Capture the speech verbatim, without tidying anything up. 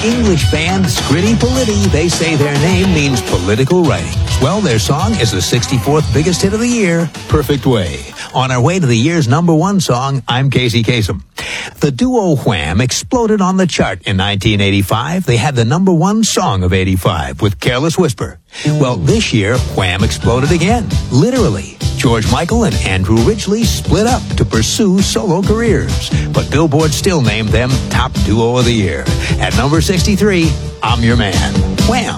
English band Scritti Politti. They say their name means political writing. Well, their song is the sixty-fourth biggest hit of the year, Perfect Way. On our way to the year's number one song, I'm Casey Kasem. The duo Wham exploded on the chart in nineteen eighty-five. They had the number one song of eighty-five with Careless Whisper. Well, this year, Wham exploded again, literally. George Michael and Andrew Ridgeley split up to pursue solo careers, but Billboard still named them top duo of the year. At number sixty-three, I'm Your Man, Wham.